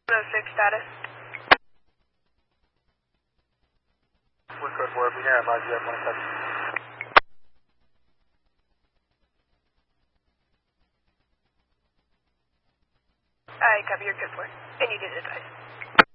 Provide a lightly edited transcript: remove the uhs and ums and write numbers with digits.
106 status. Wind code 4, we can advise you have 1 touch. I copy your code 4. And you did advise.